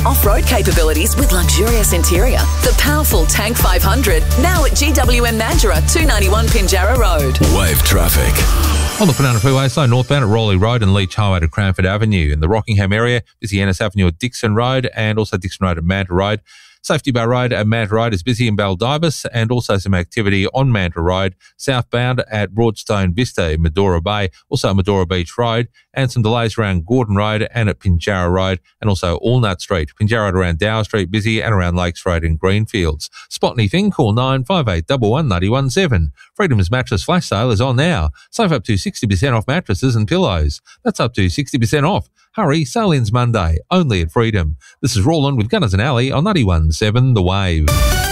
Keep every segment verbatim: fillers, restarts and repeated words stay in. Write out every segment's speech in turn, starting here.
off-road capabilities with luxurious interior. The powerful Tank five hundred, now at G W M Mandurah, two ninety-one Pinjarra Road. Wave traffic. On the Banana Freeway, slow northbound at Rowley Road and Leach Highway to Cranford Avenue. In the Rockingham area, busy Ennis Avenue at Dixon Road and also Dixon Road at Manta Road. Safety Bar Road at Manta Road is busy in Baldivis, and also some activity on Manta Road, southbound at Broadstone Vista in Medora Bay, also at Medora Beach Road, and some delays around Gordon Road and at Pinjarra Road, and also Allnut Street. Pinjarra Road around Dower Street busy, and around Lakes Road in Greenfields. Spot anything, call nine five eight one one nine one seven. Freedom's Mattress Flash Sale is on now. Save up to sixty percent off mattresses and pillows. That's up to sixty percent off. Hurry, sale ends Monday, only at Freedom. This is Roland with Gunners and Alley on ninety-one point seven The Wave.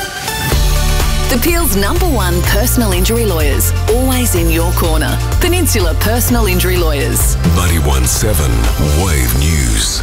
The Peel's number one personal injury lawyers, always in your corner. Peninsula Personal Injury Lawyers. ninety-one point seven Wave News.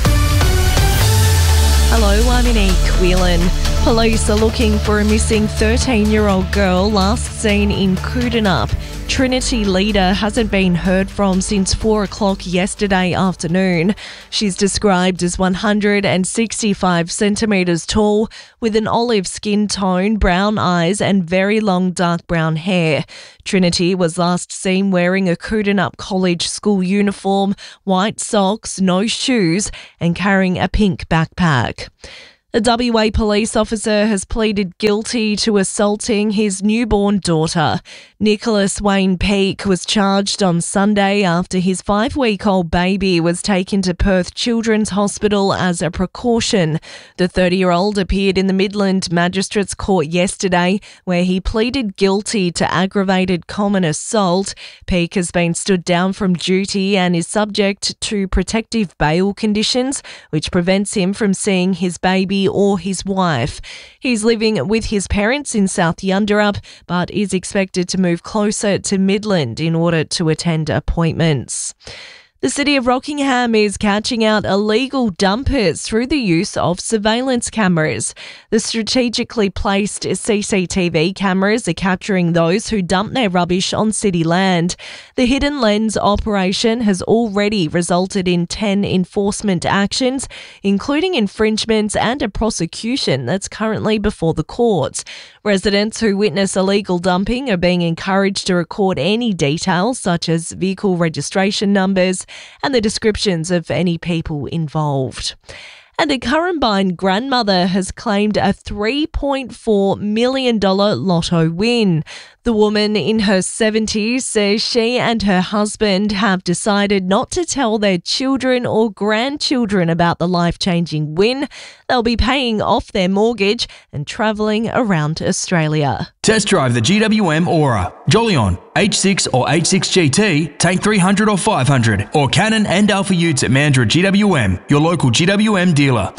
Hello, I'm Monique Whelan. Police are looking for a missing thirteen-year-old girl last seen in Coodanup. Trinity Leader hasn't been heard from since four o'clock yesterday afternoon. She's described as one hundred sixty-five centimetres tall, with an olive skin tone, brown eyes and very long dark brown hair. Trinity was last seen wearing a Coodanup College school uniform, white socks, no shoes and carrying a pink backpack. A W A police officer has pleaded guilty to assaulting his newborn daughter. Nicholas Wayne Peake was charged on Sunday after his five-week-old baby was taken to Perth Children's Hospital as a precaution. The thirty-year-old appeared in the Midland Magistrates Court yesterday, where he pleaded guilty to aggravated common assault. Peake has been stood down from duty and is subject to protective bail conditions, which prevents him from seeing his baby or his wife. He's living with his parents in South Yunderup, but is expected to move closer to Midland in order to attend appointments. The City of Rockingham is catching out illegal dumpers through the use of surveillance cameras. The strategically placed C C T V cameras are capturing those who dump their rubbish on city land. The Hidden Lens operation has already resulted in ten enforcement actions, including infringements and a prosecution that's currently before the courts. Residents who witness illegal dumping are being encouraged to record any details such as vehicle registration numbers and the descriptions of any people involved. And a Currumbine grandmother has claimed a three point four million dollars lotto win. The woman in her seventies says she and her husband have decided not to tell their children or grandchildren about the life-changing win. They'll be paying off their mortgage and travelling around Australia. Test drive the G W M Aura, Jolion, H six or H six G T, Tank three hundred or five hundred, or Canon and Alpha Utes at Mandurah G W M, your local G W M dealer.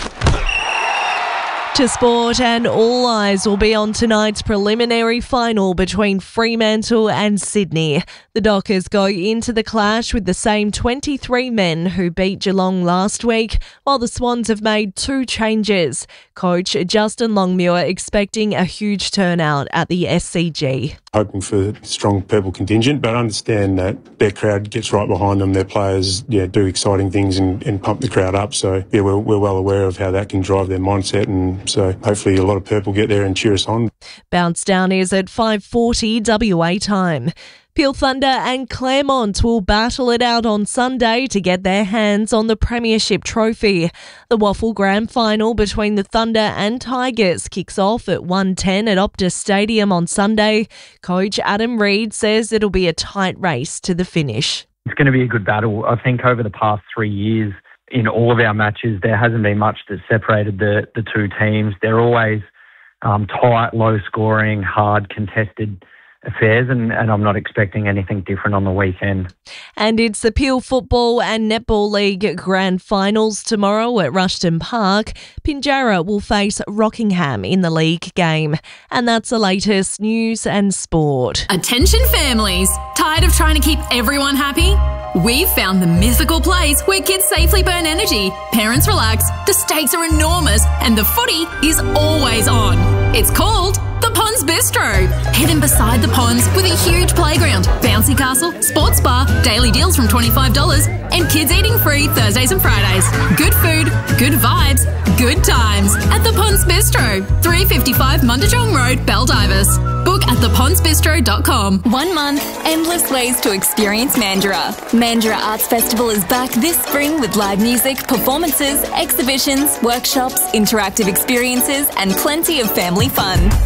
To sport, and all eyes will be on tonight's preliminary final between Fremantle and Sydney. The Dockers go into the clash with the same twenty-three men who beat Geelong last week, while the Swans have made two changes. Coach Justin Longmuir expecting a huge turnout at the S C G. Hoping for a strong purple contingent, but understand that their crowd gets right behind them. Their players yeah, do exciting things and, and pump the crowd up. So yeah, we're, we're well aware of how that can drive their mindset, and so hopefully a lot of purple get there and cheer us on. Bounce down is at five forty W A time. Peel Thunder and Claremont will battle it out on Sunday to get their hands on the Premiership trophy. The Waffle Grand Final between the Thunder and Tigers kicks off at one ten at Optus Stadium on Sunday. Coach Adam Reid says it'll be a tight race to the finish. It's going to be a good battle. I think over the past three years, in all of our matches, there hasn't been much that separated the, the two teams. They're always um, tight, low-scoring, hard, contested affairs, and, and I'm not expecting anything different on the weekend. And it's the Peel Football and Netball League Grand Finals tomorrow at Rushton Park. Pinjarra will face Rockingham in the league game. And that's the latest news and sport. Attention families! Tired of trying to keep everyone happy? We've found the mythical place where kids safely burn energy, parents relax, the stakes are enormous, and the footy is always on. It's called the Ponds Bistro. Hidden beside the ponds with a huge playground, bouncy castle, sports bar, daily deals from twenty-five dollars, and kids eating free Thursdays and Fridays. Good food, good vibes, good times at the Ponds Bistro, three fifty-five Mundajong Road, Baldivis. Book at the ponds bistro dot com. One month, endless ways to experience Mandurah. Mandurah Arts Festival is back this spring with live music, performances, exhibitions, workshops, interactive experiences, and plenty of family fun.